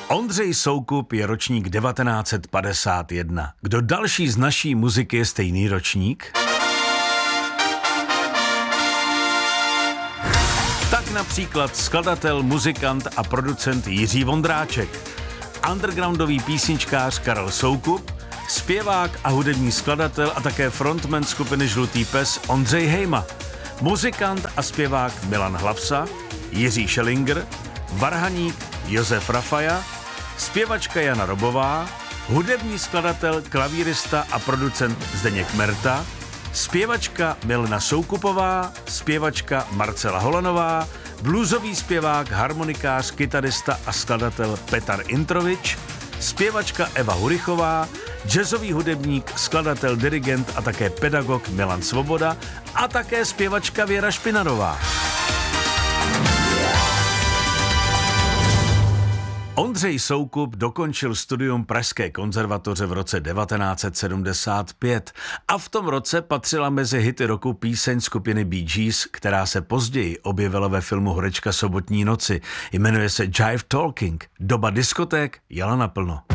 Ondřej Soukup je ročník 1951. Kdo další z naší muziky je stejný ročník? Tak například skladatel, muzikant a producent Jiří Vondráček, undergroundový písničkář Karel Soukup, zpěvák a hudební skladatel a také frontman skupiny Žlutý pes Ondřej Hejma, muzikant a zpěvák Milan Hlavsa, Jiří Schellinger, varhaník Josef Rafaja, zpěvačka Jana Robová, hudební skladatel, klavírista a producent Zdeněk Merta, zpěvačka Milena Soukupová, zpěvačka Marcela Holanová, bluesový zpěvák, harmonikář, kytarista a skladatel Petar Introvič, zpěvačka Eva Hurichová, jazzový hudebník, skladatel, dirigent a také pedagog Milan Svoboda a také zpěvačka Věra Špinarová. Ondřej Soukup dokončil studium Pražské konzervatoře v roce 1975 a v tom roce patřila mezi hity roku píseň skupiny Bee Gees, která se později objevila ve filmu Horečka sobotní noci. Jmenuje se Jive Talking. Doba diskoték jela naplno.